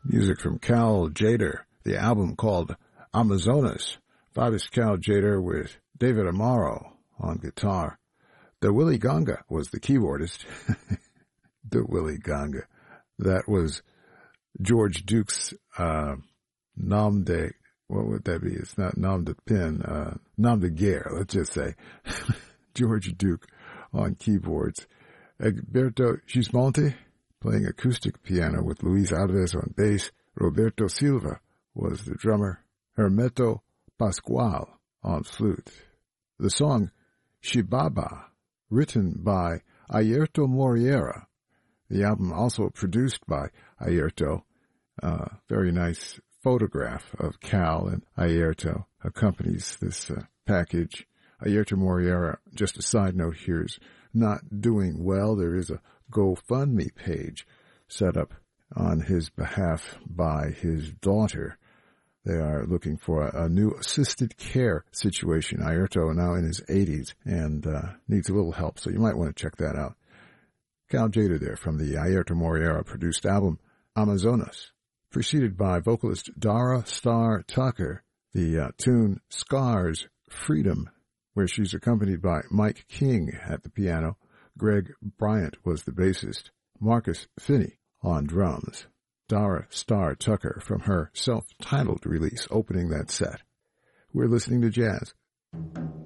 Music from Cal Tjader, the album called Amazonas. Fabius Cal Tjader with David Amaro on guitar. The Willy Gonga was the keyboardist. The Willy Gonga. That was George Duke's nom de, what would that be? It's not nom de pin, nom de guerre, let's just say. George Duke on keyboards. Egberto Gismonti playing acoustic piano with Luis Alves on bass. Roberto Silva was the drummer. Hermeto Pascual on flute. The song Shibaba, written by Airto Moreira. The album also produced by Airto. Very nice photograph of Cal and Airto accompanies this package. Airto Moreira, just a side note here, is not doing well. There is a GoFundMe page set up on his behalf by his daughter. They are looking for a new assisted care situation. Airto, now in his 80s, and needs a little help, so you might want to check that out. Cal Tjader there from the Airto Moreira produced album Amazonas, preceded by vocalist Dara Star Tucker, the tune Scars Freedom, where she's accompanied by Mike King at the piano. Greg Bryant was the bassist. Marcus Finney on drums. Dara Star Tucker from her self-titled release opening that set. We're listening to jazz.